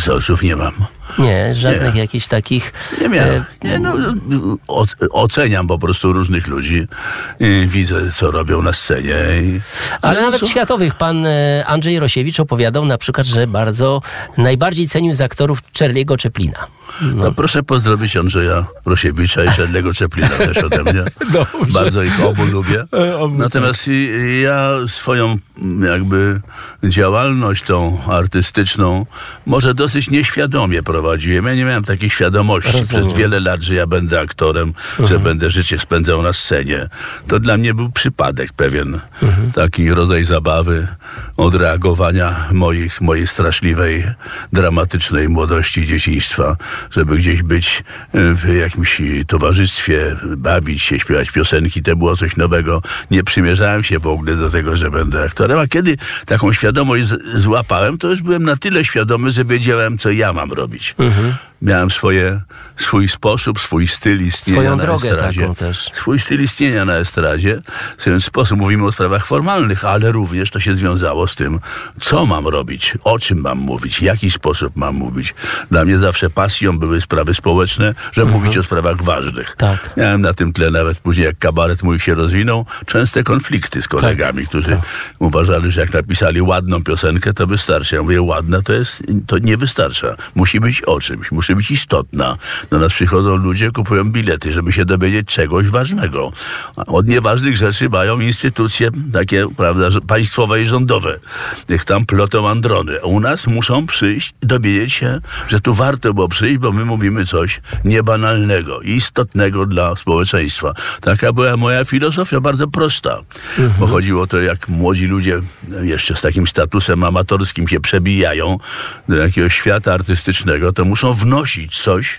wzorców nie mam. Nie, żadnych jakichś takich... Nie miałem. Oceniam po prostu różnych ludzi. Widzę, co robią na scenie. Ale nawet światowych. Pan Andrzej Rosiewicz opowiadał na przykład, że najbardziej cenił z aktorów Charlie'ego Chaplina. To proszę pozdrowić Andrzeja Rosiewicza i Charlie'ego Chaplina też ode mnie. Dobrze. Bardzo ich obu lubię. Natomiast ja swoją jakby działalność tą artystyczną może dosyć nieświadomie prowadziłem. Ja nie miałem takiej świadomości przez wiele lat, że ja będę aktorem, że będę życie spędzał na scenie. To dla mnie był przypadek pewien. Taki rodzaj zabawy, odreagowania mojej straszliwej, dramatycznej młodości, dzieciństwa, żeby gdzieś być w jakimś towarzystwie, bawić się, śpiewać piosenki. To było coś nowego. Nie przymierzałem się w ogóle do tego, że będę aktorem. A kiedy taką świadomość złapałem, to już byłem na tyle świadomy, że wiedziałem, co ja mam robić. Miałem swój sposób, swój styl istnienia na estradzie. Taką też. Swój styl istnienia na estradzie. W ten sposób mówimy o sprawach formalnych, ale również to się związało z tym, co mam robić, o czym mam mówić, w jaki sposób mam mówić. Dla mnie zawsze pasją były sprawy społeczne, żeby mówić o sprawach ważnych. Tak. Miałem na tym tle nawet później, jak kabaret mój się rozwinął, częste konflikty z kolegami, którzy uważali, że jak napisali ładną piosenkę, to wystarczy. Ja mówię, ładna to nie wystarcza. Musi być o czymś, musi być istotna. Do nas przychodzą ludzie, kupują bilety, żeby się dowiedzieć czegoś ważnego. Od nieważnych rzeczy mają instytucje takie, prawda, państwowe i rządowe. Niech tam plotą androny. U nas muszą przyjść i dowiedzieć się, że tu warto było przyjść, bo my mówimy coś niebanalnego i istotnego dla społeczeństwa. Taka była moja filozofia, bardzo prosta. Bo chodziło o to, jak młodzi ludzie jeszcze z takim statusem amatorskim się przebijają do jakiegoś świata artystycznego, to muszą wnosić coś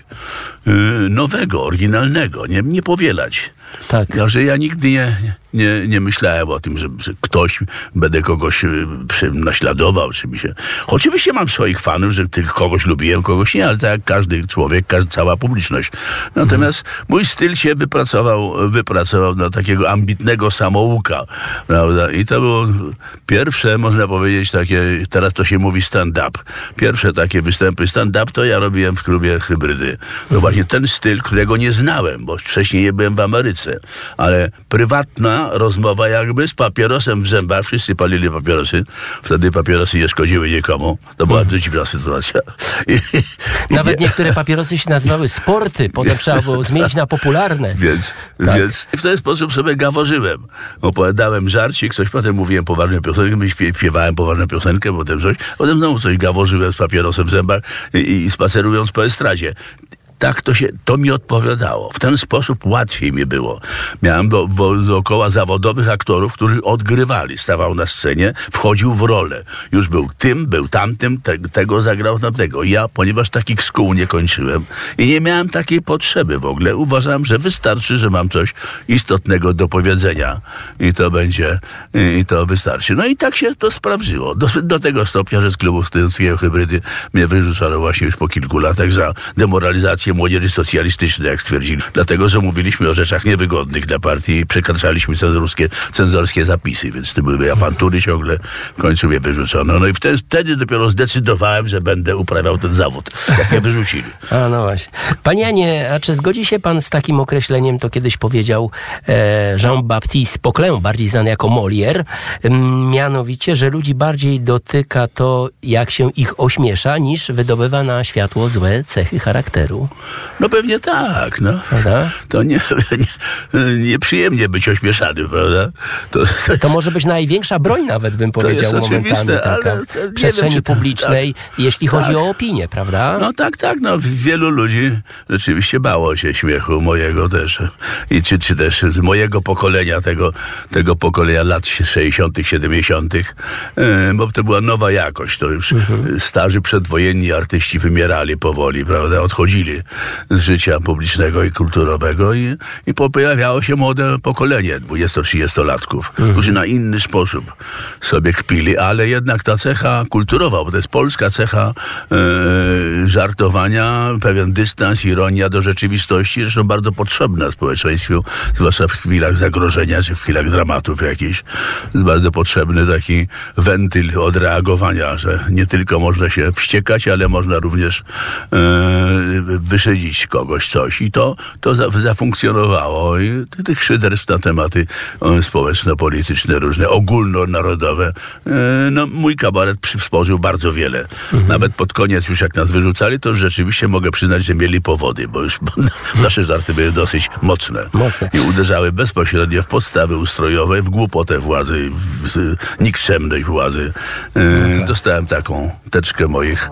nowego, oryginalnego, nie powielać. Tak. Że ja nigdy nie myślałem o tym, że będę kogoś naśladował, czy mi się... Oczywiście mam swoich fanów, że kogoś lubiłem, kogoś nie, ale tak jak każdy człowiek, cała publiczność. Natomiast mój styl się wypracował na takiego ambitnego samouka, prawda? I to było pierwsze, można powiedzieć, takie, teraz to się mówi stand-up. Pierwsze takie występy stand-up to ja robiłem w klubie Hybrydy. To właśnie ten styl, którego nie znałem, bo wcześniej nie byłem w Ameryce, ale prywatna rozmowa jakby z papierosem w zębach. Wszyscy palili papierosy. Wtedy papierosy nie szkodziły nikomu. To była dziwna sytuacja. Nawet niektóre papierosy się nazywały sporty. Potem trzeba było zmienić na popularne. Więc w ten sposób sobie gaworzyłem. Opowiadałem żarcik, coś, potem mówiłem poważną piosenkę, śpiewałem poważną piosenkę, potem znowu coś gaworzyłem z papierosem w zębach i spacerując po estradzie. Tak to mi odpowiadało. W ten sposób łatwiej mi było. Miałem dookoła zawodowych aktorów, którzy odgrywali. Stawał na scenie, wchodził w rolę. Już był tym, był tamtym, tego zagrał tamtego. Ja, ponieważ takich szkół nie kończyłem i nie miałem takiej potrzeby w ogóle, uważałem, że wystarczy, że mam coś istotnego do powiedzenia. I to wystarczy. No i tak się to sprawdziło. Do tego stopnia, że z klubu studenckiego Hybrydy mnie wyrzucono właśnie już po kilku latach za demoralizację młodzieży socjalistycznej, jak stwierdzili. Dlatego, że mówiliśmy o rzeczach niewygodnych dla partii i przekraczaliśmy cenzorskie zapisy, więc to były awantury ciągle. W końcu mnie wyrzucono. No i wtedy dopiero zdecydowałem, że będę uprawiał ten zawód, jak mnie wyrzucili. A no właśnie. Panie Janie, a czy zgodzi się pan z takim określeniem, to kiedyś powiedział Jean-Baptiste Poquelin, bardziej znany jako Molière, mianowicie, że ludzi bardziej dotyka to, jak się ich ośmiesza, niż wydobywa na światło złe cechy charakteru? No pewnie tak, no. Prawda? To nieprzyjemnie być ośmieszanym, prawda? To może być największa broń nawet, bym powiedział, momentami taka w przestrzeni publicznej, jeśli chodzi o opinię, prawda? No tak, no. Wielu ludzi rzeczywiście bało się śmiechu mojego też. I czy też z mojego pokolenia, tego pokolenia lat 60., 70., bo to była nowa jakość. To już starzy przedwojenni artyści wymierali powoli, prawda? Odchodzili. z życia publicznego i kulturowego i pojawiało się młode pokolenie 20-30-latków, którzy na inny sposób sobie kpili, ale jednak ta cecha kulturowa, bo to jest polska cecha żartowania, pewien dystans, ironia do rzeczywistości, zresztą bardzo potrzebna społeczeństwu, zwłaszcza w chwilach zagrożenia, czy w chwilach dramatów jakichś. Jest bardzo potrzebny taki wentyl odreagowania, że nie tylko można się wściekać, ale można również wyszydzić kogoś coś. I to zafunkcjonowało. I tych szyderstw na tematy społeczno-polityczne, różne, ogólnonarodowe. Mój kabaret przysporzył bardzo wiele. Nawet pod koniec, już jak nas wyrzucali, to już rzeczywiście mogę przyznać, że mieli powody, bo już nasze żarty były dosyć mocne. I uderzały bezpośrednio w podstawy ustrojowe, w głupotę władzy, w nikczemność władzy. Dostałem taką teczkę moich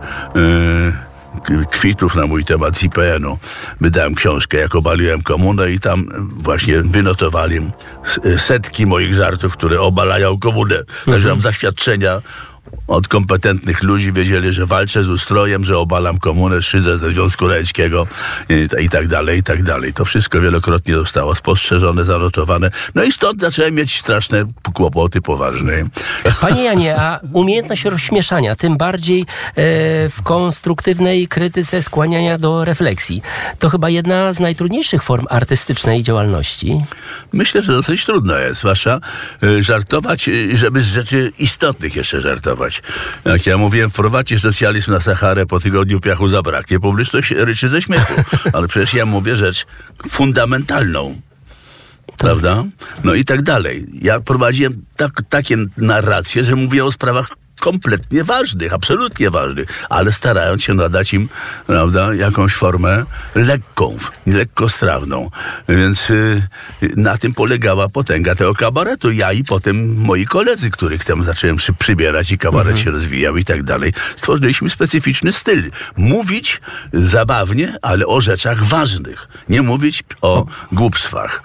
kwitów na mój temat z IPN-u. Wydałem książkę, jak obaliłem komunę i tam właśnie wynotowali setki moich żartów, które obalają komunę. Także mam zaświadczenia od kompetentnych ludzi, wiedzieli, że walczę z ustrojem, że obalam komunę, szydzę ze Związku Radzieckiego i tak dalej, i tak dalej. To wszystko wielokrotnie zostało spostrzeżone, zanotowane. No i stąd zacząłem mieć straszne kłopoty poważne. Panie Janie, a umiejętność rozśmieszania, tym bardziej w konstruktywnej krytyce skłaniania do refleksji, to chyba jedna z najtrudniejszych form artystycznej działalności. Myślę, że dosyć trudno jest, zwłaszcza żartować, żeby z rzeczy istotnych jeszcze żartować. Jak ja mówiłem, wprowadźcie socjalizm na Saharę, po tygodniu piachu zabraknie. Publiczność ryczy ze śmiechu. Ale przecież ja mówię rzecz fundamentalną. Prawda? No i tak dalej. Ja prowadziłem takie narracje, że mówię o sprawach kompletnie ważnych, absolutnie ważnych, ale starając się nadać im, prawda, jakąś formę lekką, lekkostrawną. Więc na tym polegała potęga tego kabaretu. Ja i potem moi koledzy, których tam zacząłem przybierać i kabaret się rozwijał i tak dalej. Stworzyliśmy specyficzny styl. Mówić zabawnie, ale o rzeczach ważnych. Nie mówić o głupstwach.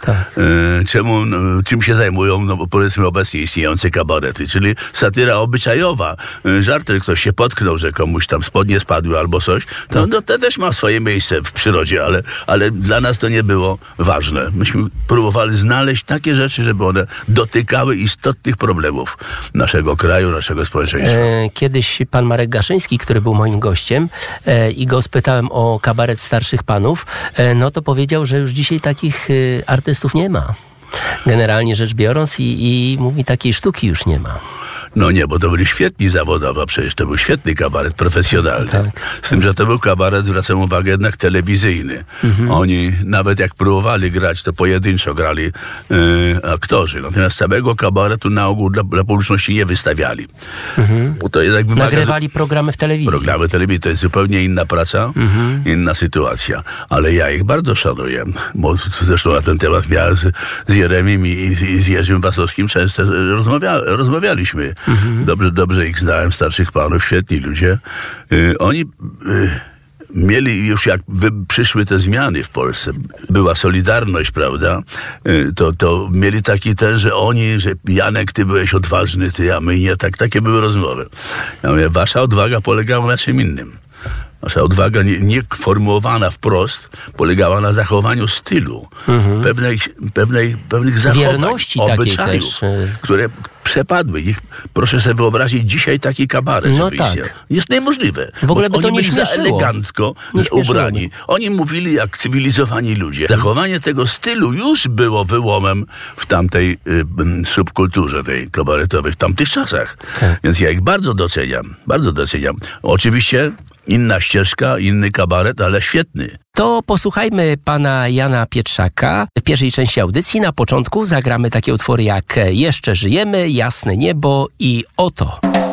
Czym się zajmują, powiedzmy, obecnie istniejące kabarety, czyli satyra obyczajowa. Żarty, ktoś się potknął, że komuś tam spodnie spadły albo coś, to też ma swoje miejsce w przyrodzie, ale dla nas to nie było ważne. Myśmy próbowali znaleźć takie rzeczy, żeby one dotykały istotnych problemów naszego kraju, naszego społeczeństwa. Kiedyś pan Marek Gaszyński, który był moim gościem i go spytałem o kabaret starszych panów, no to powiedział, że już dzisiaj takich artystów nie ma. Generalnie rzecz biorąc i mówi, takiej sztuki już nie ma. No nie, bo to byli świetni zawodowo, przecież to był świetny kabaret profesjonalny. Tak. Z tym, że to był kabaret, zwracam uwagę, jednak telewizyjny. Oni nawet jak próbowali grać, to pojedynczo grali aktorzy. Natomiast samego kabaretu na ogół dla publiczności nie wystawiali. Bo to jednak nagrywali programy w telewizji. Programy telewizji, to jest zupełnie inna praca, inna sytuacja. Ale ja ich bardzo szanuję, bo zresztą na ten temat miałem z Jeremim i z Jerzym Wasowskim często rozmawialiśmy. Dobrze ich znałem, starszych panów, świetni ludzie. Oni mieli już, jak przyszły te zmiany w Polsce, była Solidarność, prawda, to mieli taki że Janek, ty byłeś odważny, ty, a my nie, takie były rozmowy. Ja mówię, wasza odwaga polegała na czym innym. Nasza odwaga nie formułowana wprost polegała na zachowaniu stylu, pewnych zachowań, wierności obyczajów, które przepadły. Proszę sobie wyobrazić dzisiaj taki kabaret, żeby istniał. Jest niemożliwe. W ogóle by to nie za elegancko ubrani. Oni mówili jak cywilizowani ludzie. Zachowanie tego stylu już było wyłomem w tamtej subkulturze tej kabaretowej, w tamtych czasach. Więc ja ich bardzo doceniam. Bardzo doceniam. Oczywiście inna ścieżka, inny kabaret, ale świetny. To posłuchajmy pana Jana Pietrzaka. W pierwszej części audycji na początku zagramy takie utwory jak Jeszcze żyjemy, Jasne niebo i Oto.